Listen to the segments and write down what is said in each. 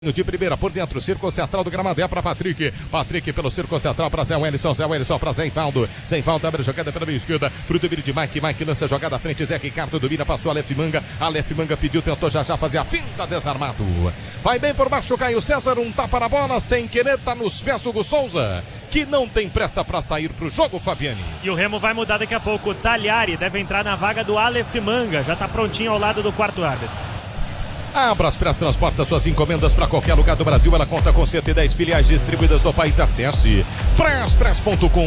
De primeira por dentro, círculo central do gramado é para Patrick. Patrick pelo círculo central para Zé Wellison. Zé Wellison para Zé Invaldo. Zé Invaldo abre a jogada pela meia esquerda pro domínio de Mike. Mike lança a jogada à frente. Zé Ricardo domina, passou a Aleph Manga. Aleph Manga pediu, tentou já fazer a finta, desarmado. Vai bem por baixo Caio César, um tapa na bola sem querer, tá nos pés do Hugo Souza, que não tem pressa para sair pro jogo, Fabiani. E o Remo vai mudar daqui a pouco. O Talhari deve entrar na vaga do Aleph Manga. Já tá prontinho ao lado do quarto árbitro. A Braspress transporta suas encomendas para qualquer lugar do Brasil. Ela conta com 110 filiais distribuídas no país. Acesse Braspress.com.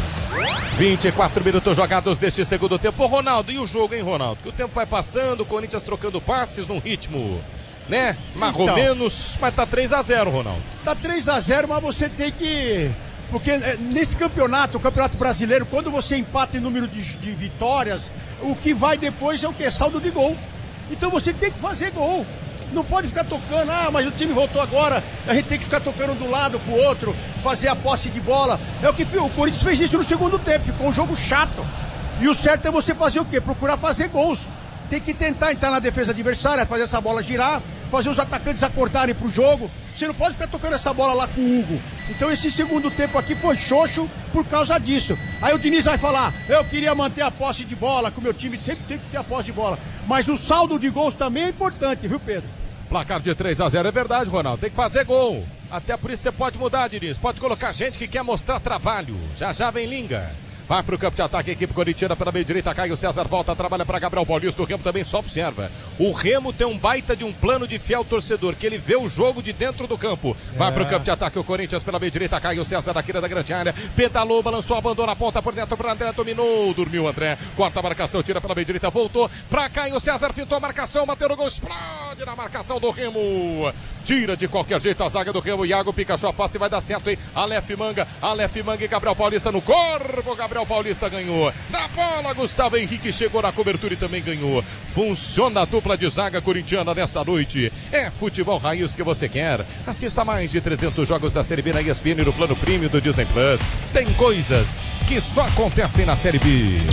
24 minutos jogados deste segundo tempo. Ô, Ronaldo, e o jogo, hein, Ronaldo? Que o tempo vai passando, o Corinthians trocando passes num ritmo, né? Mais ou menos, mas tá 3-0, Ronaldo. Tá 3-0, mas você tem que... Porque nesse campeonato, o Campeonato Brasileiro, quando você empata em número de vitórias, o que vai depois é o quê? Saldo de gol. Então você tem que fazer gol. Não pode ficar tocando, mas o time voltou agora, a gente tem que ficar tocando de um lado pro outro, fazer a posse de bola. É o que o Corinthians fez isso no segundo tempo, ficou um jogo chato. E o certo é você fazer o quê? Procurar fazer gols. Tem que tentar entrar na defesa adversária, fazer essa bola girar, fazer os atacantes acordarem pro jogo. Você não pode ficar tocando essa bola lá com o Hugo. Então esse segundo tempo aqui foi xoxo por causa disso. Aí o Diniz vai falar, eu queria manter a posse de bola, que o meu time tem que ter a posse de bola. Mas o saldo de gols também é importante, viu, Pedro? Placar de 3-0 é verdade, Ronaldo. Tem que fazer gol. Até por isso você pode mudar, Diniz. Pode colocar gente que quer mostrar trabalho. Já vem Linga. Vai pro campo de ataque, a equipe corintiana pela meia direita, Caio César volta, trabalha para Gabriel Paulista. O Remo também só observa. O Remo tem um baita de um plano de fiel torcedor, que ele vê o jogo de dentro do campo. Vai pro campo de ataque o Corinthians pela meia direita, Caio César na quina da grande área, pedalou, balançou, abandona a ponta por dentro para André, dominou, dormiu André, corta a marcação, tira pela meia direita, voltou para Caio César, fintou a marcação, bateu no gol, explode na marcação do Remo, tira de qualquer jeito a zaga do Remo. Iago Pikachu afasta e vai dar certo, hein? Aleph Manga e Gabriel Paulista no corpo, Gabriel Paulista ganhou. Na bola, Gustavo Henrique chegou na cobertura e também ganhou. Funciona a dupla de zaga corintiana nesta noite. É futebol raiz que você quer. Assista mais de 300 jogos da Série B na ESPN no plano premium do Disney Plus. Tem coisas que só acontecem na Série B.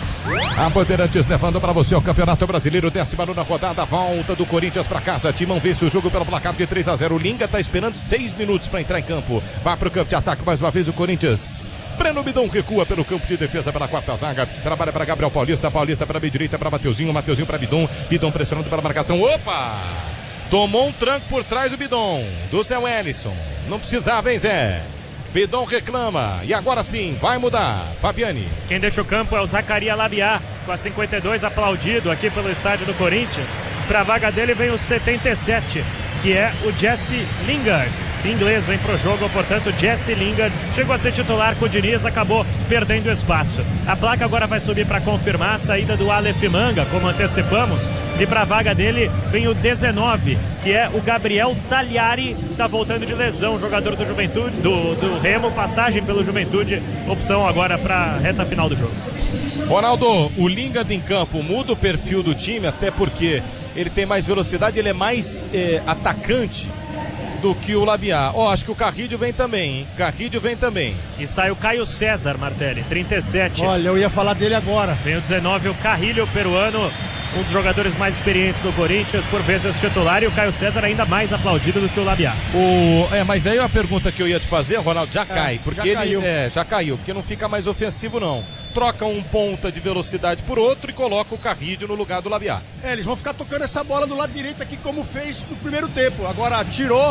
A Bandeirantes levando para você o Campeonato Brasileiro, 19ª rodada, volta do Corinthians para casa. Timão vence o jogo pelo placar de 3-0. O Linga está esperando 6 minutos para entrar em campo. Vai para o campo de ataque mais uma vez o Corinthians. Breno Bidon recua pelo campo de defesa pela quarta zaga. Trabalha para Gabriel Paulista. Paulista para a meia direita para Mateuzinho. Mateuzinho para Bidon. Bidon pressionando pela marcação. Opa! Tomou um tranco por trás o Bidon. Do Zé Wellison. Não precisava, hein, Zé? Bidon reclama, e agora sim, vai mudar, Fabiani. Quem deixa o campo é o Zaccaria Labiá, com a 52 aplaudido aqui pelo estádio do Corinthians. Para a vaga dele vem o 77, que é o Jesse Lingard. Inglês vem pro jogo, portanto Jesse Lingard chegou a ser titular com o Diniz, acabou perdendo espaço. A placa agora vai subir para confirmar a saída do Aleph Manga, como antecipamos, e para a vaga dele vem o 19, que é o Gabriel Talhari, tá voltando de lesão, jogador do Juventude, do Remo, passagem pelo Juventude, opção agora para reta final do jogo. Ronaldo, o Lingard em campo muda o perfil do time, até porque ele tem mais velocidade, ele é mais atacante do que o Labiá. Acho que o Carrilho vem também, hein? Carrilho vem também. E sai o Caio César, Martelli, 37. Olha, eu ia falar dele agora. Vem o 19, o Carrilho, peruano, um dos jogadores mais experientes do Corinthians, por vezes titular, e o Caio César ainda mais aplaudido do que o Labiá. Mas aí a pergunta que eu ia te fazer, Ronaldo, já cai, porque já caiu, porque não fica mais ofensivo não. Troca um ponta de velocidade por outro e coloca o Carrilho no lugar do Labiá. Eles vão ficar tocando essa bola do lado direito aqui como fez no primeiro tempo. Agora tirou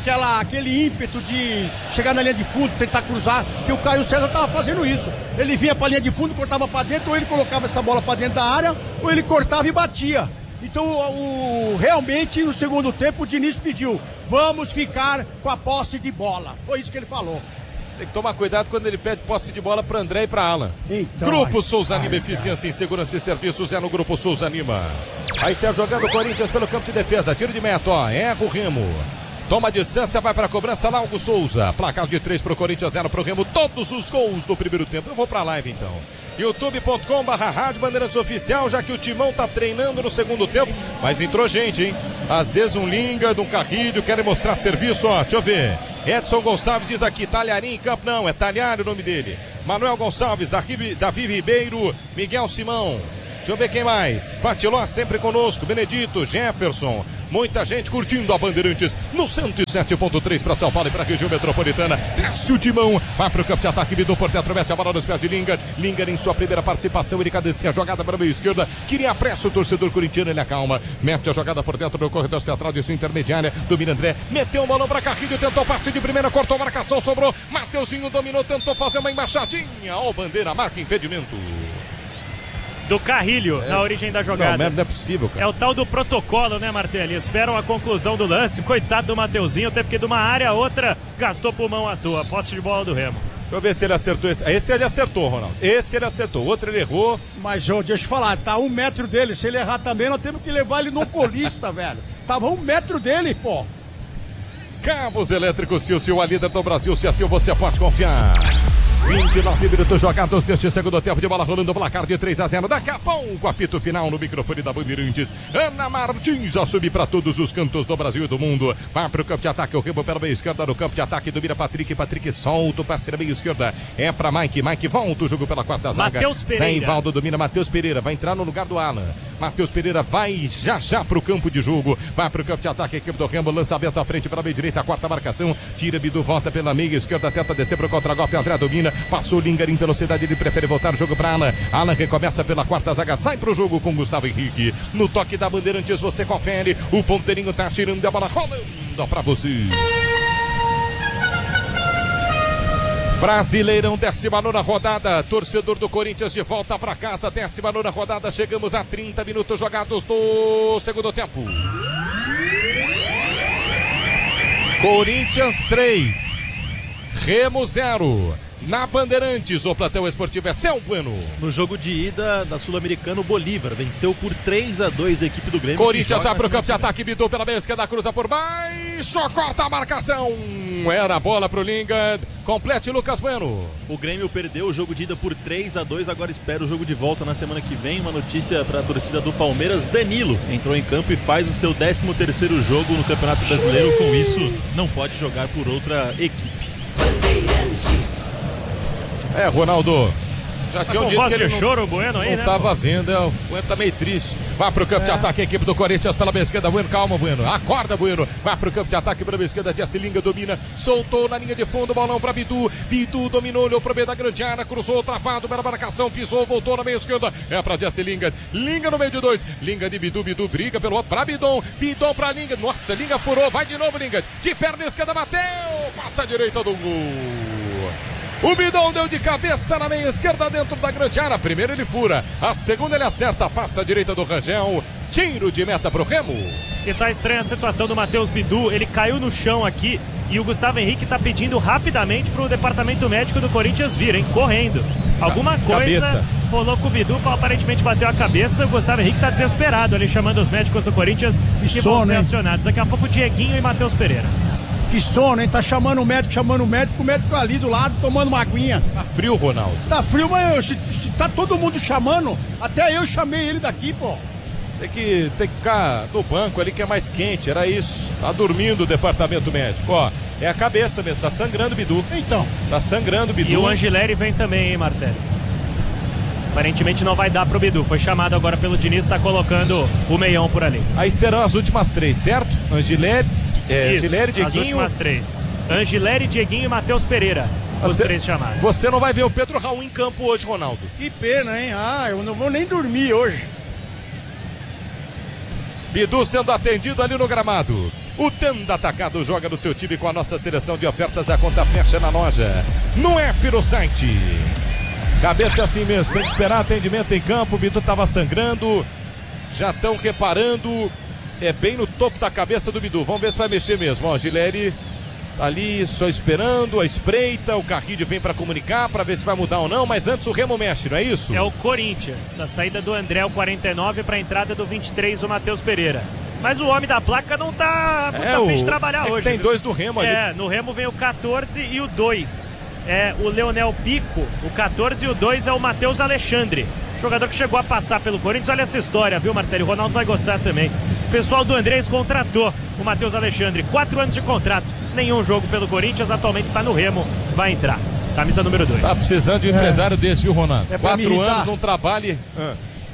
aquele ímpeto de chegar na linha de fundo, tentar cruzar, que o Caio César estava fazendo isso. Ele vinha para a linha de fundo, cortava para dentro, ou ele colocava essa bola para dentro da área, ou ele cortava e batia. Então, realmente, no segundo tempo, o Diniz pediu, vamos ficar com a posse de bola. Foi isso que ele falou. Tem que tomar cuidado quando ele pede posse de bola para André e para Alan. Então, Grupo Souza Lima, eficiência em segurança e serviços é no Grupo Souza Lima. Aí está jogando o Corinthians pelo campo de defesa, tiro de meta, erra o Remo. Toma a distância, vai para a cobrança lá, Hugo Souza. Placar de 3 para o Corinthians, 0 para o Remo. Todos os gols do primeiro tempo. Eu vou para a live então. youtube.com/Rádio Bandeirantes Oficial, já que o Timão tá treinando no segundo tempo. Mas entrou gente, hein? Às vezes um Lingard, um Carrilho, querem mostrar serviço, Deixa eu ver. Edson Gonçalves diz aqui, Talhari em campo, não, é Talhari o nome dele. Manuel Gonçalves, Davi Ribeiro, Miguel Simão. Deixa eu ver quem mais. Patiló sempre conosco. Benedito, Jefferson. Muita gente curtindo a Bandeirantes no 107.3 para São Paulo e para a região metropolitana. Desce o timão. Vai para o campo de ataque. Bidou por dentro. Mete a bola nos pés de Lingard. Lingard em sua primeira participação. Ele cadencia a jogada para a meia esquerda. Queria pressa o torcedor corintiano. Ele acalma. Mete a jogada por dentro do corredor central de sua intermediária. Domina André. Meteu o balão para Carrilho. Tentou passe de primeira. Cortou a marcação. Sobrou. Mateuzinho dominou. Tentou fazer uma embaixadinha. Ó, Bandeira marca impedimento. Do Carrilho, na origem da jogada. Não é possível, cara. É o tal do protocolo, né, Martelli? Esperam a conclusão do lance. Coitado do Mateuzinho, teve que ir de uma área a outra, gastou pulmão à toa. Posse de bola do Remo. Deixa eu ver se ele acertou esse. Esse ele acertou, Ronaldo. Esse ele acertou. O outro ele errou. Mas, deixa eu te falar, tá 1 metro dele. Se ele errar também, nós temos que levar ele no oculista, velho. Tava 1 metro dele, pô. Cabos Elétricos Silcio, a líder do Brasil. Se assim você pode confiar. 29 minutos jogados deste segundo tempo de bola rolando o placar de 3-0. Daqui a pouco, apito final no microfone da Bandeirantes. Ana Martins a subir para todos os cantos do Brasil e do mundo. Vai para o campo de ataque, o Remo pela meia esquerda no campo de ataque. Domina Patrick, Patrick solta o passe na meia esquerda. É para Mike, Mike volta o jogo pela quarta zaga. Matheus Pereira. Sem Valdo domina Matheus Pereira, vai entrar no lugar do Alan. Matheus Pereira vai já para o campo de jogo. Vai para o campo de ataque, a equipe do Remo. Lançamento à frente para a meia direita, a quarta marcação. Tira Bidu, volta pela meia esquerda, tenta descer para o contra-golpe. André domina. Passou Lingard em velocidade, ele prefere voltar o jogo para Alan. Alan recomeça pela quarta zaga, sai pro jogo com Gustavo Henrique. No toque da Bandeirantes você confere. O ponteirinho tá tirando a bola, rolando para você. Brasileirão, 19ª rodada. Torcedor do Corinthians de volta para casa. 19ª rodada. Chegamos a 30 minutos jogados do segundo tempo. Corinthians 3, Remo 0. Na Bandeirantes, o platel esportivo é Céu Bueno. No jogo de ida da Sul-Americana, o Bolívar venceu por 3-2 a equipe do Grêmio. Corinthians vai pro campo de ataque, Bidou pela meia esquerda, cruza por baixo, corta a marcação. Era a bola pro Lingard. Complete Lucas Bueno. O Grêmio perdeu o jogo de ida por 3-2, agora espera o jogo de volta na semana que vem. Uma notícia para a torcida do Palmeiras: Danilo entrou em campo e faz o seu 13º jogo no Campeonato Brasileiro. Com isso, não pode jogar por outra equipe. Bandeirantes. É, Ronaldo. Já tinha um dia que ele choro, Bueno aí, não né? tava vendo, o Bueno tá meio triste. Vai pro campo de ataque, a equipe do Corinthians pela meia esquerda. Bueno, calma, Bueno. Acorda, Bueno. Vai pro campo de ataque pela meia esquerda. Jesse Lingard domina. Soltou na linha de fundo. Bolão pra Bidu. Bidu dominou, olhou pro meio da grande área. Cruzou, travado pela marcação. Pisou, voltou na meia esquerda. É pra Jesse Lingard. Lingard no meio de dois. Lingard e Bidu. Bidu briga pelo outro. Pra Bidon. Bidon pra Lingard. Nossa, Lingard furou. Vai de novo, Lingard. De perna esquerda, bateu. Passa a direita do gol. O Bidon deu de cabeça na meia esquerda dentro da grande área. Primeiro ele fura, a segunda ele acerta, passa a direita do Rangel. Tiro de meta pro Remo. E tá estranha a situação do Matheus Bidu. Ele caiu no chão aqui e o Gustavo Henrique tá pedindo rapidamente pro departamento médico do Corinthians vir, hein? Correndo. Alguma coisa rolou com o Bidu, aparentemente bateu a cabeça. O Gustavo Henrique tá desesperado ali, chamando os médicos do Corinthians que vão ser acionados. Daqui a pouco Dieguinho e Matheus Pereira. Que sono, hein? Tá chamando o médico ali do lado, tomando uma aguinha. Tá frio, Ronaldo. Tá frio, mas se tá todo mundo chamando, até eu chamei ele daqui, pô. Tem que ficar no banco ali que é mais quente, era isso. Tá dormindo o departamento médico, ó. É a cabeça mesmo, tá sangrando o Bidu. Então. Tá sangrando o Bidu. E o Angileri vem também, hein, Martelli? Aparentemente não vai dar pro Bidu. Foi chamado agora pelo Diniz, tá colocando o meião por ali. Aí serão as últimas 3, certo? Angileri, Angileri, Dieguinho. As últimas 3. Angileri, Dieguinho e Matheus Pereira. Os 3 chamados. Você não vai ver o Pedro Raul em campo hoje, Ronaldo. Que pena, hein? Ah, eu não vou nem dormir hoje. Bidu sendo atendido ali no gramado. O Tenda Atacado joga no seu time com a nossa seleção de ofertas. A conta fecha na loja. No app no site. Cabeça assim mesmo, tem que esperar atendimento em campo. O Bidu estava sangrando. Já estão reparando. É bem no topo da cabeça do Bidu. Vamos ver se vai mexer mesmo. Ó, Gileri tá ali só esperando a espreita. O Carrilho vem para comunicar para ver se vai mudar ou não. Mas antes o Remo mexe, não é isso? É o Corinthians. A saída do André, o 49, para a entrada do 23, o Matheus Pereira. Mas o homem da placa não tá muito afim de trabalhar hoje. Tem 2 do Remo ali. No Remo vem o 14 e o 2. É o Leonel Pico, o 14 e o 2 é o Matheus Alexandre. Jogador que chegou a passar pelo Corinthians. Olha essa história, viu, Martelli? O Ronaldo vai gostar também. O pessoal do Andrés contratou o Matheus Alexandre. 4 anos de contrato. Nenhum jogo pelo Corinthians. Atualmente está no Remo. Vai entrar. Camisa número 2. Tá precisando de um empresário desse, viu, Ronaldo? É 4 anos, não trabalhe.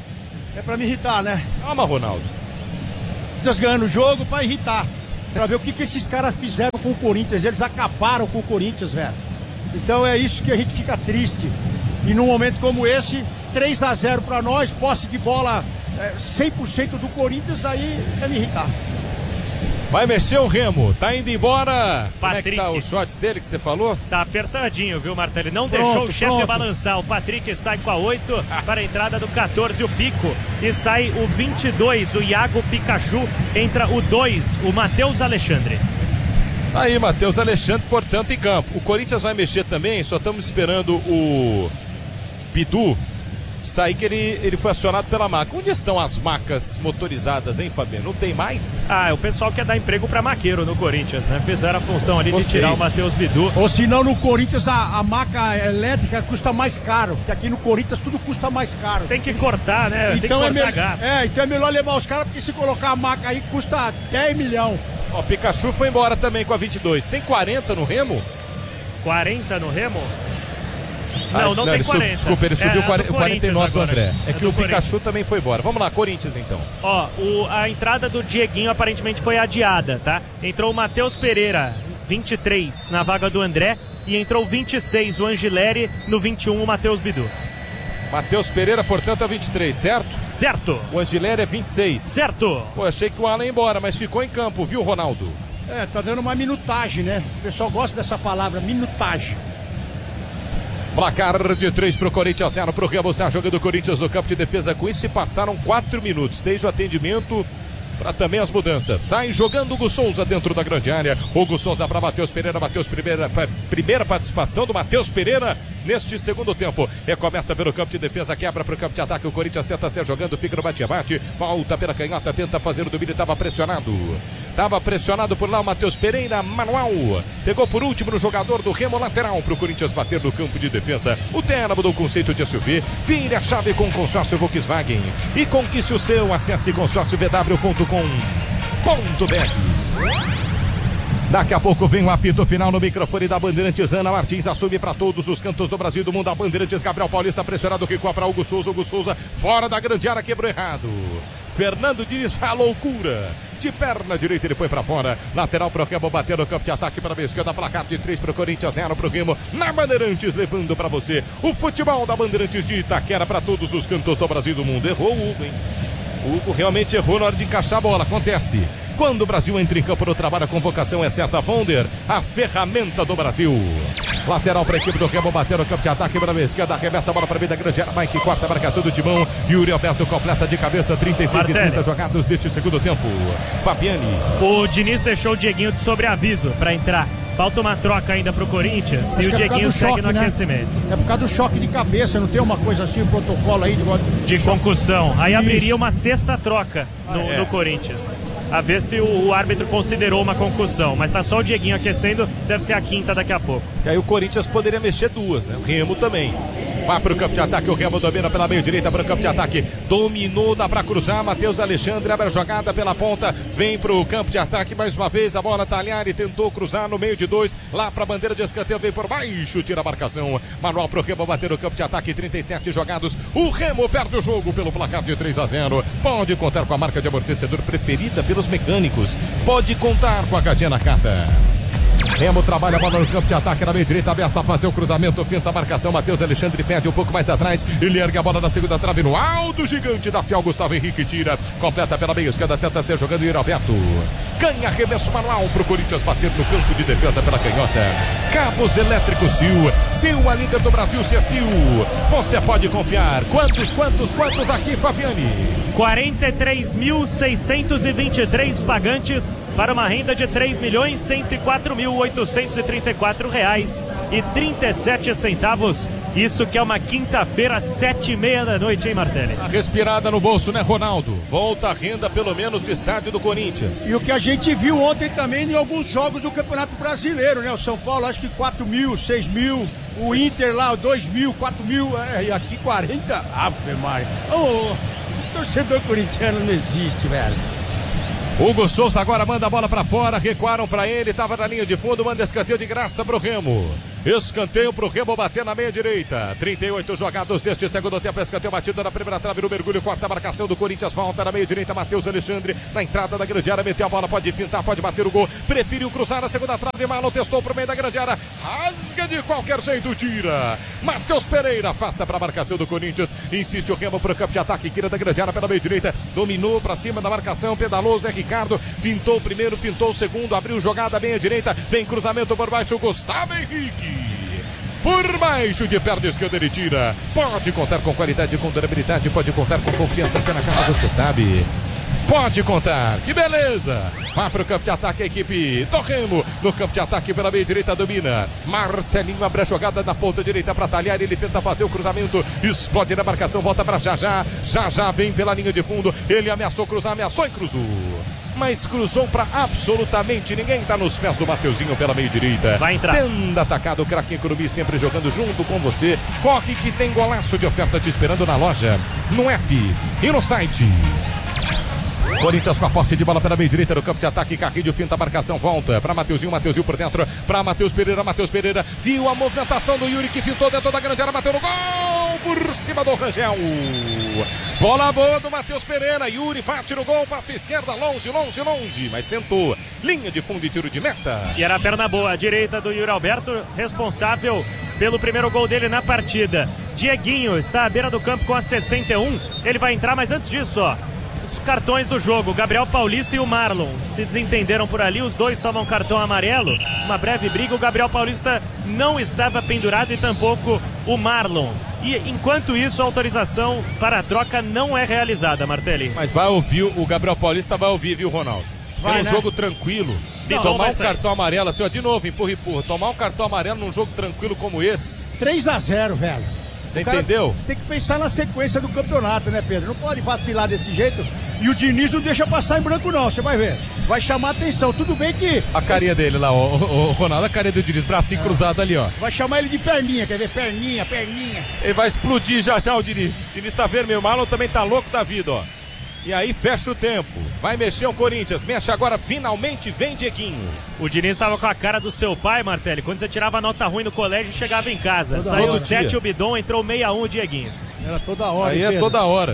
É pra me irritar, né? Calma, Ronaldo. Corinthians ganhando o jogo pra irritar. Pra ver o que esses caras fizeram com o Corinthians. Eles acabaram com o Corinthians, velho. Então é isso que a gente fica triste. E num momento como esse, 3-0 pra nós, posse de bola 100% do Corinthians, aí é me irritar. Vai mexer o Remo, tá indo embora. Como é que Patrick. tá os shots dele que você falou? Tá apertadinho, viu, Martelli? Não Pronto, deixou o chefe pronto. balançar. O Patrick sai com a 8 para a entrada do 14, o Pico. E sai o 22, o Iago Pikachu. Entra o 2, o Matheus Alexandre. Aí, Matheus Alexandre, portanto, em campo. O Corinthians vai mexer também, só estamos esperando o Bidu sair, que ele foi acionado pela maca. Onde estão as macas motorizadas, hein, Fabiano? Não tem mais? Ah, o pessoal quer dar emprego para maqueiro no Corinthians, né? Fizeram a função ali de Gostei. tirar o Matheus Bidu. Ou senão no Corinthians a maca elétrica custa mais caro. Porque aqui no Corinthians tudo custa mais caro. Tem que cortar, né? Tem que Então cortar gasto. então é melhor levar os caras, porque se colocar a maca aí custa 10 milhões. Ó, Pikachu foi embora também com a 22. Tem 40 no Remo? 40 no Remo? Ah, Não tem 40. Desculpa, ele subiu É, 49 do agora. André. É É que do o Pikachu Corinthians. também foi embora. Vamos lá, Corinthians então. Ó, a entrada do Dieguinho aparentemente foi adiada, tá? Entrou o Matheus Pereira, 23, na vaga do André. E entrou o 26, o Angileri. No 21, o Matheus Bidu. Matheus Pereira, portanto, é 23, certo? Certo! O Angileri é 26. Certo! Pô, achei que o Alan ia embora, mas ficou em campo, viu, Ronaldo? Tá dando uma minutagem, né? O pessoal gosta dessa palavra, minutagem. Placar de 3 pro Corinthians, 0 pro Remo. A joga do Corinthians no campo de defesa. Com isso, se passaram 4 minutos. Desde o atendimento para também as mudanças. Sai jogando Hugo Souza dentro da grande área. Hugo Souza para Matheus Pereira. Matheus Pereira, primeira participação do Matheus Pereira neste segundo tempo. Recomeça pelo campo de defesa, quebra para o campo de ataque. O Corinthians tenta ser jogando, fica no bate-bate. Volta pela canhota, tenta fazer o domínio. Estava pressionado por lá o Matheus Pereira. Manual pegou por último no jogador do Remo, lateral para o Corinthians bater no campo de defesa. O Terra mudou o conceito de SUV. Vire a chave com o consórcio Volkswagen e conquiste o seu. Acesse consórciovw.com.br. Daqui a pouco vem o apito final no microfone da Bandeirantes. Ana Martins assume para todos os cantos do Brasil e do mundo. A Bandeirantes, Gabriel Paulista pressionado, recua para Hugo Souza. Hugo Souza fora da grande área, quebrou errado. Fernando Diniz faz a loucura. De perna direita ele põe para fora. Lateral pro Remo, bateu no campo de ataque para a esquerda. Placar de 3 pro Corinthians, 0 pro Remo. Na Bandeirantes, levando para você o futebol da Bandeirantes de Itaquera para todos os cantos do Brasil e do mundo. Errou o Hugo, hein? O Hugo realmente errou na hora de encaixar a bola. Acontece. Quando o Brasil entra em campo no trabalho, a convocação é certa. Fonder, a ferramenta do Brasil. Lateral para a equipe do Remo, bateu no campo de ataque para a esquerda, arremessa a bola para a meio da grande área. Mike corta a marcação do Timão. Yuri Alberto completa de cabeça, 36 e 30 jogados deste segundo tempo. Fabiani. O Diniz deixou o Dieguinho de sobreaviso para entrar. Falta uma troca ainda pro Corinthians. Acho E o que é por causa Dieguinho do segue choque, no né? aquecimento. É por causa do choque de cabeça, não tem uma coisa assim, um protocolo aí De concussão. Aí Isso. abriria uma sexta troca no Corinthians. A ver se o árbitro considerou uma concussão. Mas tá só o Dieguinho aquecendo, deve ser a quinta daqui a pouco. Que aí o Corinthians poderia mexer duas, né? O Remo também. Vai pro campo de ataque, o Remo domina pela meio direita para o campo de ataque. Dominou, dá pra cruzar. Matheus Alexandre abre a jogada pela ponta. Vem pro campo de ataque mais uma vez. A bola Talhari tentou cruzar no meio de 2. Lá pra bandeira de escanteio, vem por baixo, tira a marcação. Manual pro Remo bater no campo de ataque, 37 jogados. O Remo perde o jogo pelo placar de 3-0. Pode contar com a marca de amortecedor preferida pelos mecânicos. Pode contar com a Gadinha Nakata. Remo trabalha a bola no campo de ataque na meia direita, ameaça a fazer o cruzamento, finta a marcação, Matheus Alexandre perde um pouco mais atrás, ele ergue a bola na segunda trave no alto, gigante da Fiel, Gustavo Henrique tira, completa pela meia esquerda, tenta ser jogando Yuri Alberto, ganha arremesso manual pro Corinthians bater no campo de defesa pela canhota. Cabos elétricos Sil, a líder do Brasil, se é Sil, você pode confiar. Quantos aqui, Fabiani? 43.623 pagantes para uma renda de R$3.834.087. Isso que é uma quinta-feira, 7h30 da noite, hein, Martelli? A respirada no bolso, né, Ronaldo? Volta a renda, pelo menos, do estádio do Corinthians. E o que a gente viu ontem também em alguns jogos do Campeonato Brasileiro, né? O São Paulo, acho que 4 mil, 6 mil. O Inter lá, 2 mil, 4 mil. E aqui 40. Ave Maria. Torcedor corintiano não existe, velho. Hugo Souza agora manda a bola pra fora, recuaram pra ele, tava na linha de fundo, manda escanteio de graça pro Remo. Escanteio pro Remo bater na meia direita. 38 jogados deste segundo tempo. Escanteio batido na primeira trave, no mergulho, corta a marcação do Corinthians. Volta na meia direita, Matheus Alexandre. Na entrada da grande área, meteu a bola, pode fintar, pode bater o gol. Preferiu cruzar na segunda trave, Marlon testou pro meio da grande área. Rasga de qualquer jeito, tira. Matheus Pereira afasta para a marcação do Corinthians. Insiste o Remo pro campo de ataque, tira da grande área pela meia direita. Dominou para cima da marcação, pedalou Zé Ricardo. Fintou o primeiro, fintou o segundo, abriu jogada meia direita. Vem cruzamento por baixo, Gustavo Henrique. Por baixo de perna esquerda ele tira. Pode contar com qualidade, com durabilidade, pode contar com confiança. Se na casa você sabe. Pode contar, que beleza! Vai para o campo de ataque a equipe do Remo. No campo de ataque pela meia direita domina. Marcelinho abre a jogada na ponta direita para talhar. Ele tenta fazer o cruzamento. Explode na marcação, volta para Jajá. Jajá vem pela linha de fundo. Ele ameaçou cruzar, ameaçou e cruzou. Mas cruzou para absolutamente ninguém. Tá nos pés do Mateuzinho pela meia direita. Vai entrar. Tenda atacado, o craque Curubi sempre jogando junto com você. Corre que tem golaço de oferta te esperando na loja, no app e no site. Corinthians com a posse de bola pela meia direita no campo de ataque. Carrilho finta a marcação, volta para Mateuzinho por dentro, para Matheus Pereira, viu a movimentação do Yuri que fintou dentro da grande área, bateu no gol por cima do Rangel. Bola boa do Matheus Pereira, Yuri bate no gol, passa esquerda, longe, mas tentou, linha de fundo e tiro de meta. E era a perna boa, a direita do Yuri Alberto, responsável pelo primeiro gol dele na partida. Dieguinho está à beira do campo com a 61, ele vai entrar, mas antes disso, ó, os cartões do jogo, Gabriel Paulista e o Marlon se desentenderam por ali, os dois tomam cartão amarelo, uma breve briga, o Gabriel Paulista não estava pendurado e tampouco o Marlon. E enquanto isso, a autorização para a troca não é realizada, Martelli. Mas vai ouvir, o Gabriel Paulista vai ouvir, viu, Ronaldo? Vai, um né? jogo tranquilo, tomar um cartão amarelo, assim, ó, de novo, empurra, tomar um cartão amarelo num jogo tranquilo como esse. 3-0, velho. Você entendeu? Tem que pensar na sequência do campeonato, né, Pedro? Não pode vacilar desse jeito. E o Diniz não deixa passar em branco, não. Você vai ver. Vai chamar atenção. Tudo bem que... A carinha dele lá, o Ronaldo, a carinha do Diniz, bracinho cruzado ali, ó. Vai chamar ele de perninha, quer ver? Perninha. Ele vai explodir já o Diniz. O Diniz tá vermelho, o Marlon também tá louco da vida, ó. E aí fecha o tempo. Vai mexer o Corinthians. Mexe agora, finalmente vem Dieguinho. O Diniz estava com a cara do seu pai, Martelli, quando você tirava nota ruim no colégio e chegava em casa. Toda Saiu hora. 7 o bidon, entrou 61 o Dieguinho. Era toda hora, Aí hein, é Pedro? toda hora.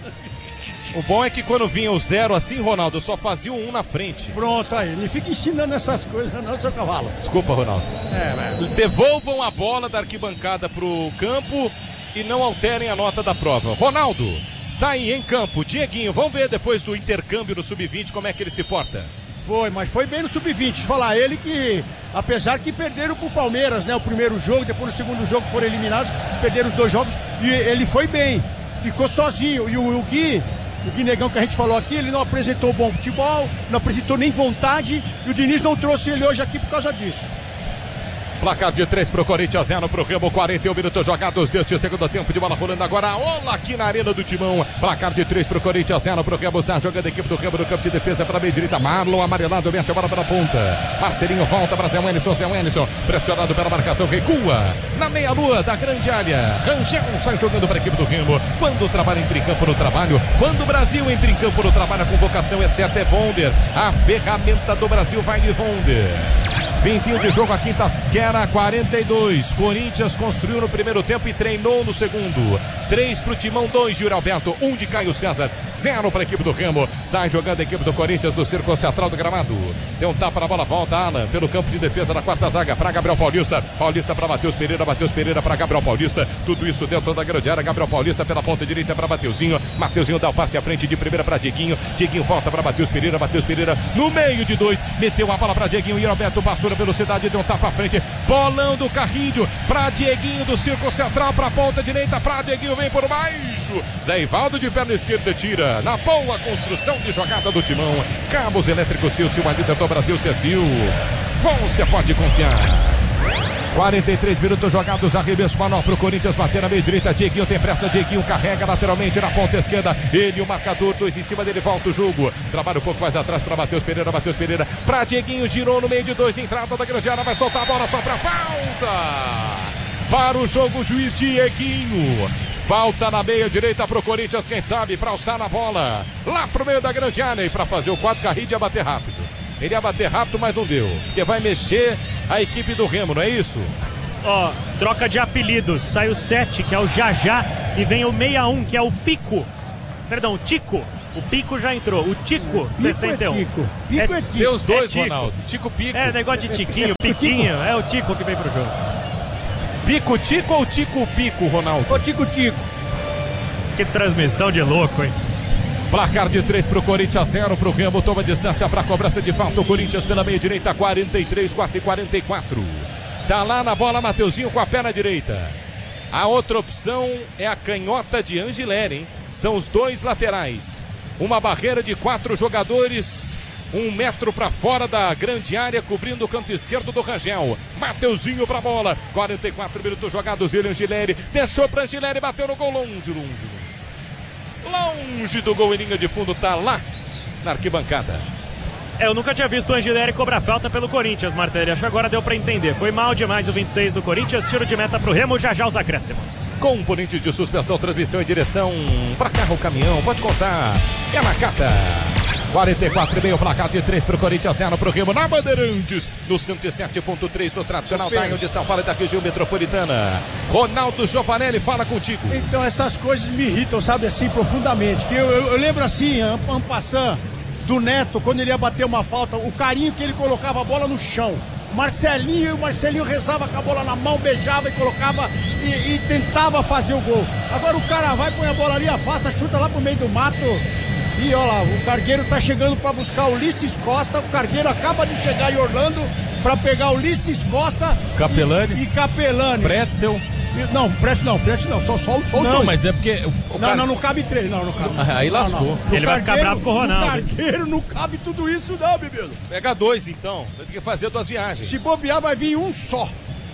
O bom é que quando vinha o 0 assim, Ronaldo, eu só fazia o 1 na frente. Pronto, aí. Não fica ensinando essas coisas, não, seu cavalo. Desculpa, Ronaldo. velho. Devolvam a bola da arquibancada pro campo e não alterem a nota da prova. Ronaldo, está aí em campo. Dieguinho, vamos ver depois do intercâmbio no Sub-20 como é que ele se porta. Mas foi bem no Sub-20. Falar ele que, apesar que perderam pro Palmeiras, né? O primeiro jogo, depois no segundo jogo foram eliminados, perderam os 2 jogos e ele foi bem. Ficou sozinho. E o Gui Negão que a gente falou aqui, ele não apresentou bom futebol, não apresentou nem vontade e o Diniz não trouxe ele hoje aqui por causa disso. Placar de 3 pro Corinthians, 0 pro Remo, 41 minutos jogados deste segundo tempo de bola rolando agora. Olá aqui na Arena do Timão. Placar de 3 pro Corinthians, 0 pro Remo. Está jogando a equipe do Remo no campo de defesa para a meia direita. Marlon amarelado, mete a bola para a ponta. Marcelinho volta para Zé Wellison. Pressionado pela marcação, recua. Na meia-lua da grande área. Rangel sai jogando para a equipe do Remo. Quando o trabalho entra em campo no trabalho, quando o Brasil entra em campo no trabalho, a convocação é certa, é Vonder. A ferramenta do Brasil vai de Vonder. Finzinho de jogo aqui, Itaquera, 42. Corinthians construiu no primeiro tempo e treinou no segundo. 3 pro Timão, 2 de Yuri Alberto, 1 de Caio César, 0 para a equipe do Remo. Sai jogando a equipe do Corinthians do Círculo Central do gramado. Deu um tapa na bola, volta Alan pelo campo de defesa da quarta zaga para Gabriel Paulista. Paulista para Matheus Pereira para Gabriel Paulista. Tudo isso dentro da grande área. Gabriel Paulista pela ponta direita para Mateuzinho. Mateuzinho dá o passe à frente de primeira para Dieguinho. Dieguinho volta para Matheus Pereira no meio de 2. Meteu a bola para Dieguinho. Yuri Alberto passou na velocidade, deu um tapa à frente. Bolão do Carrilho para Dieguinho do Círculo Central para a ponta direita para Dieguinho, vem por baixo. Zé Ivaldo de perna esquerda tira. Na boa construção de jogada do Timão. Cabos elétricos Silcio, uma líder do Brasil, Cecil. Você pode confiar. 43 minutos jogados, arremesso manual pro Corinthians bater na meia direita. Dieguinho tem pressa, Dieguinho carrega lateralmente na ponta esquerda. Ele, o marcador, 2 em cima dele, volta o jogo. Trabalha um pouco mais atrás para Matheus Pereira para Dieguinho, girou no meio de 2, entrada da grande área, vai soltar a bola, sofre a falta. Para o jogo, juiz Dieguinho. Falta na meia direita pro Corinthians, quem sabe, para alçar na bola. Lá pro meio da grande área e para fazer o 4, Carrilho ia bater rápido. Ele ia bater rápido, mas não deu. Porque vai mexer a equipe do Remo, não é isso? Ó, troca de apelidos. Sai o 7, que é o Jajá, e vem o 61, que é o Pico. Perdão, o Tico. O Pico já entrou. O Tico, 61. Pico é Tico. Tem os dois, Tico. Ronaldo. Tico Pico. É, negócio de Tiquinho, Piquinho. É o Tico que vem pro jogo. Pico Tico ou Tico Pico, Ronaldo? Ô, Tico. Que transmissão de louco, hein? Placar de 3 pro Corinthians, 0 pro Remo. Toma distância pra cobrança de falta. O Corinthians pela meia direita, 43, quase 44. Tá lá na bola, Mateuzinho com a perna direita. A outra opção é a canhota de Angileri, hein? São os dois laterais. Uma barreira de 4 jogadores, 1 metro para fora da grande área, cobrindo o canto esquerdo do Rangel. Mateuzinho pra bola, 44 minutos jogados. Ele, Angileri, deixou pra Angileri, bateu no gol, longe do gol em linha de fundo, tá lá na arquibancada. Eu nunca tinha visto o Angileri cobrar falta pelo Corinthians, Martelli. Acho que agora deu pra entender. Foi mal demais o 26 do Corinthians. Tiro de meta pro Remo, já os acréscimos. Componente de suspensão, transmissão e direção para carro, caminhão, pode contar. É na Cata. 44,5, placar de 3 pro Corinthians, 0 pro Remo, na Bandeirantes, no 107.3 no tradicional Diamond de São Paulo e da região metropolitana. Ronaldo Giovanelli fala contigo. Então essas coisas me irritam, sabe, assim, profundamente. Que eu lembro assim, en passant, do Neto, quando ele ia bater uma falta, o carinho que ele colocava a bola no chão. O Marcelinho rezava com a bola na mão, beijava e colocava e tentava fazer o gol. Agora o cara vai, põe a bola ali, afasta, chuta lá pro meio do mato. E olha lá, o Cargueiro tá chegando para buscar o Ulisses Costa. O Cargueiro acaba de chegar em Orlando para pegar o Ulisses Costa Capelanes. e Capelanes. Pretzel. Não, Pretzel não, só os dois. Não, mas é porque... Não cabe 3, não cabe. Aí lascou. Não. Ele vai ficar bravo com o Ronaldo. O Cargueiro não cabe tudo isso não, bebê. Pega 2 então, vai ter que fazer 2 viagens. Se bobear vai vir um só.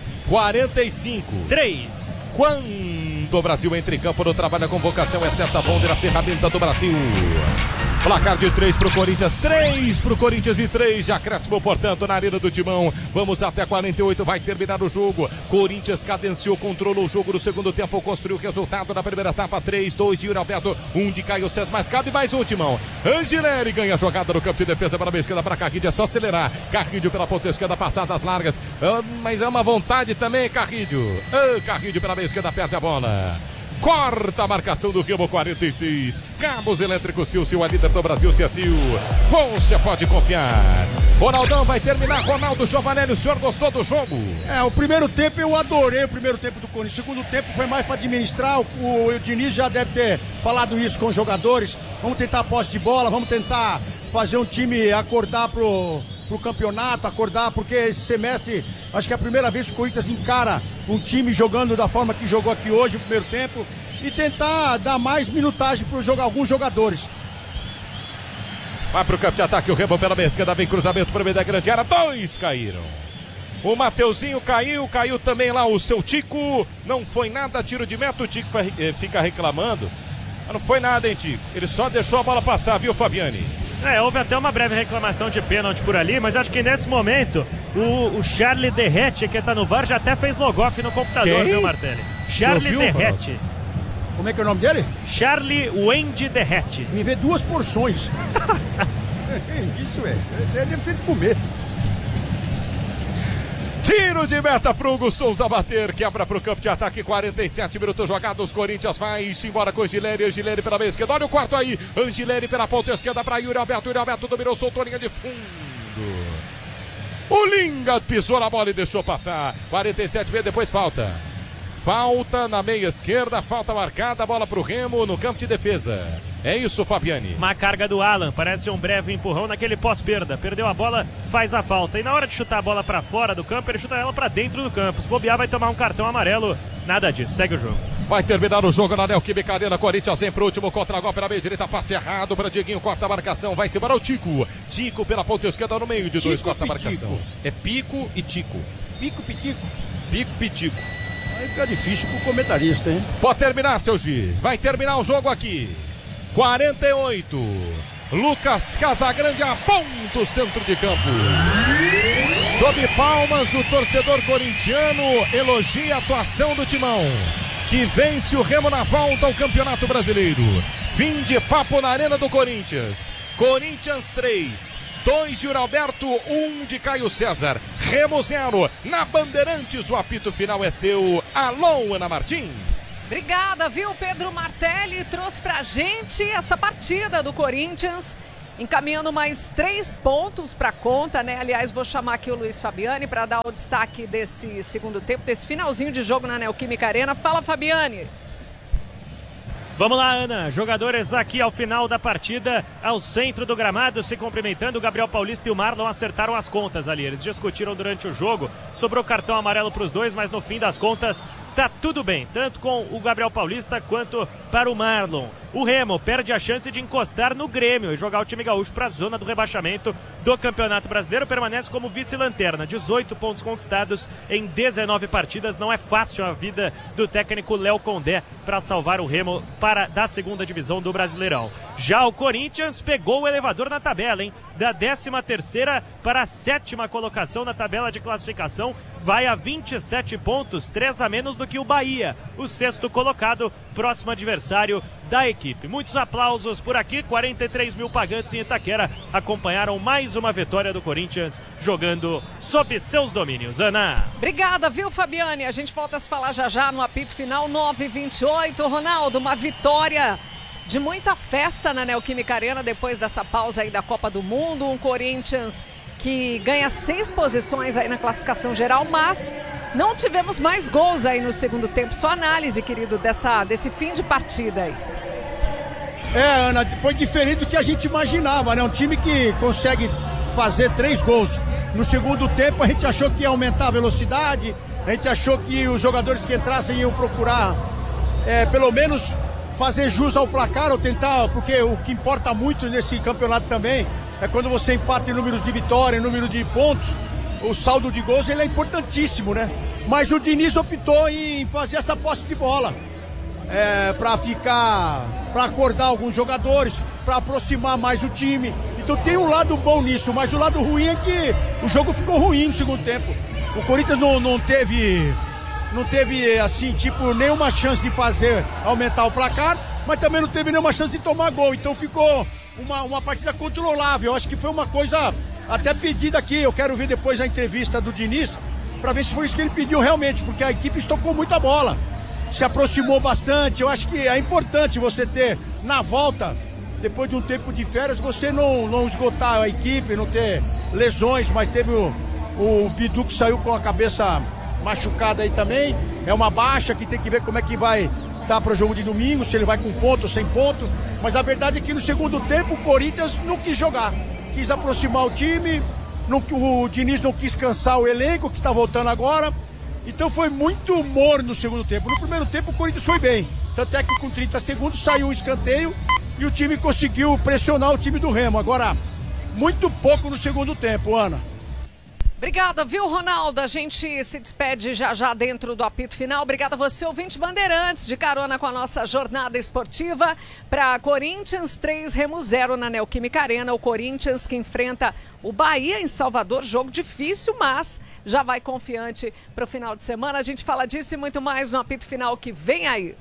45. 3. Quando o Brasil entra em campo no trabalho, a convocação é certa, Bonder, a ferramenta do Brasil. Placar de 3 pro Corinthians, 3 pro Corinthians e 3 de acréscimo, portanto, na arena do Timão. Vamos até 48, vai terminar o jogo. Corinthians cadenciou, controlou o jogo no segundo tempo, construiu o resultado na primeira etapa. 3-2 de Yuri Alberto, 1 de Caio César, mas cabe mais um, Timão. Angileri ganha a jogada no campo de defesa para a esquerda, para Carrilho, é só acelerar. Carrilho pela ponta esquerda, passadas largas, mas é uma vontade também, Carrilho. Carrilho pela esquerda, perde a bola. Corta a marcação do Remo, 46. Cabos elétricos Silcio, a líder do Brasil, Ciacil. Você pode confiar. Ronaldão vai terminar. Ronaldo Giovanelli, o senhor gostou do jogo? O primeiro tempo eu adorei o primeiro tempo do Corinthians. O segundo tempo foi mais para administrar. O Diniz já deve ter falado isso com os jogadores. Vamos tentar a posse de bola, vamos tentar fazer um time acordar pro campeonato, acordar, porque esse semestre, acho que é a primeira vez que o Corinthians encara um time jogando da forma que jogou aqui hoje, no primeiro tempo, e tentar dar mais minutagem para alguns jogadores. Vai pro campo de ataque, o Remo pela esquerda, vem cruzamento para meio da grande área, 2 caíram. O Mateuzinho caiu também lá o seu Tico, não foi nada, tiro de meta, o Tico fica reclamando, mas não foi nada, hein, Tico? Ele só deixou a bola passar, viu, Fabiani? Houve até uma breve reclamação de pênalti por ali, mas acho que nesse momento o Charlie Derrete, que tá no VAR, já até fez logoff no computador, viu, Martelli? Charlie Derrete. Como é que é o nome dele? Charlie Wendy Derrete. Me vê 2 porções. Isso deve ser de comer. Tiro de meta pro Hugo Souza bater, quebra pro campo de ataque, 47 minutos jogados, Corinthians vai-se embora com Angileri pela meia esquerda, olha o quarto aí, Angileri pela ponta esquerda para Yuri Alberto dominou, soltou a linha de fundo. O Linga pisou na bola e deixou passar, 47 minutos, depois falta na meia esquerda, falta marcada, bola pro Remo no campo de defesa. É isso, Fabiani. Uma carga do Alan, parece um breve empurrão naquele pós-perda. Perdeu a bola, faz a falta. E na hora de chutar a bola pra fora do campo, ele chuta ela pra dentro do campo. Se bobear, vai tomar um cartão amarelo. Nada disso, segue o jogo. Vai terminar o jogo na Neoquímica Arena. Corinthians vem pro último contra-golpe na meia direita, passe errado para Dieguinho, corta a marcação. Vai se embora o Tico pela ponta esquerda no meio de 2, corta a marcação. É Pico e Tico. Pico, Pitico. Pico, Pitico. Aí fica difícil pro comentarista, hein? Pode terminar, seu juiz. Vai terminar o jogo aqui. 48. Lucas Casagrande aponta o centro de campo. Sob palmas, o torcedor corintiano elogia a atuação do Timão, que vence o Remo na volta ao Campeonato Brasileiro. Fim de papo na Arena do Corinthians. Corinthians 3, 2 de Alberto, 1 de Caio César. Remo 0. Na Bandeirantes, o apito final é seu. Alô, Ana Martins. Obrigada, viu? Pedro Martelli trouxe pra gente essa partida do Corinthians, encaminhando mais 3 pontos pra conta, né? Aliás, vou chamar aqui o Luiz Fabiani para dar o destaque desse segundo tempo, desse finalzinho de jogo na Neoquímica Arena. Fala, Fabiani. Vamos lá, Ana. Jogadores aqui ao final da partida, ao centro do gramado, se cumprimentando. O Gabriel Paulista e o Marlon acertaram as contas ali. Eles discutiram durante o jogo. Sobrou cartão amarelo para os dois, mas no fim das contas tá tudo bem, tanto com o Gabriel Paulista quanto para o Marlon. O Remo perde a chance de encostar no Grêmio e jogar o time gaúcho para a zona do rebaixamento do Campeonato Brasileiro. Permanece como vice-lanterna, 18 pontos conquistados em 19 partidas. Não é fácil a vida do técnico Léo Condé para salvar o Remo da segunda divisão do Brasileirão. Já o Corinthians pegou o elevador na tabela, hein? Da 13ª para a 7ª colocação na tabela de classificação, vai a 27 pontos, 3 a menos do que o Bahia, o 6º colocado, próximo adversário da equipe. Muitos aplausos por aqui, 43 mil pagantes em Itaquera acompanharam mais uma vitória do Corinthians jogando sob seus domínios. Ana. Obrigada, viu, Fabiane? A gente volta a se falar já no apito final, 9h28. Ronaldo, uma vitória de muita festa na Neoquímica Arena depois dessa pausa aí da Copa do Mundo. Um Corinthians que ganha 6 posições aí na classificação geral, mas não tivemos mais gols aí no segundo tempo. Sua análise, querido, desse fim de partida aí. Ana, foi diferente do que a gente imaginava, né? Um time que consegue fazer 3 gols no segundo tempo. A gente achou que ia aumentar a velocidade, a gente achou que os jogadores que entrassem iam procurar pelo menos fazer jus ao placar ou tentar, porque o que importa muito nesse campeonato também é quando você empata em números de vitória, em número de pontos, o saldo de gols ele é importantíssimo, né? Mas o Diniz optou em fazer essa posse de bola para acordar alguns jogadores, para aproximar mais o time. Então tem um lado bom nisso, mas o lado ruim é que o jogo ficou ruim no segundo tempo. O Corinthians não teve assim, tipo, nenhuma chance de aumentar o placar, mas também não teve nenhuma chance de tomar gol. Então ficou uma partida controlável. Eu acho que foi uma coisa até pedida aqui. Eu quero ver depois a entrevista do Diniz para ver se foi isso que ele pediu realmente, porque a equipe estocou muita bola, se aproximou bastante. Eu acho que é importante você ter na volta, depois de um tempo de férias, você não esgotar a equipe, não ter lesões, mas teve o Bidu que saiu com a cabeça machucada aí também, é uma baixa que tem que ver como é que vai estar para o jogo de domingo, se ele vai com ponto ou sem ponto, mas a verdade é que no segundo tempo o Corinthians não quis jogar, quis aproximar o time, o Diniz não quis cansar o elenco que está voltando agora, então foi muito morno no segundo tempo. No primeiro tempo o Corinthians foi bem, tanto é que com 30 segundos saiu um escanteio e o time conseguiu pressionar o time do Remo. Agora, muito pouco no segundo tempo, Ana. Obrigada, viu, Ronaldo? A gente se despede já dentro do apito final. Obrigada a você, ouvinte Bandeirantes, de carona com a nossa jornada esportiva para Corinthians 3, Remo 0 na Neoquímica Arena. O Corinthians que enfrenta o Bahia em Salvador. Jogo difícil, mas já vai confiante para o final de semana. A gente fala disso e muito mais no apito final que vem aí.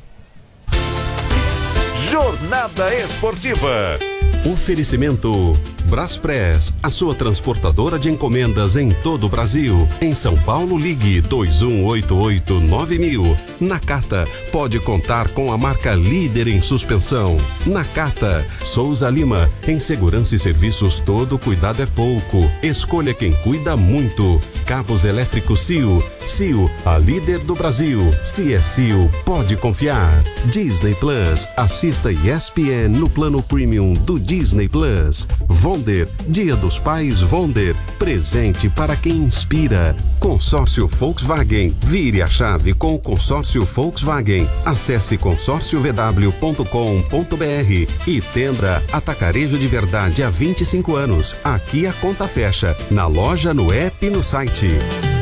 Jornada Esportiva. Oferecimento Braspress, a sua transportadora de encomendas em todo o Brasil. Em São Paulo, ligue 2188-9000. Nakata, pode contar com a marca líder em suspensão. Nakata, Souza Lima, em segurança e serviços todo cuidado é pouco. Escolha quem cuida muito. Cabos elétricos CIO. CIO, a líder do Brasil. Se é CIO, pode confiar. Disney Plus, assista ESPN no plano premium do Disney Plus. Wonder, Dia dos Pais Wonder, presente para quem inspira. Consórcio Volkswagen, vire a chave com o consórcio Volkswagen. Acesse consórciovw.com.br e Tendra, atacarejo de verdade há 25 anos. Aqui a conta fecha, na loja, no app e no site.